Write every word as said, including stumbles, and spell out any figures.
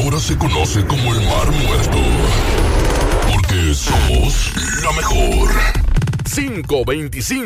ahora se conoce como el Mar Muerto. Porque somos la mejor. cinco veinticinco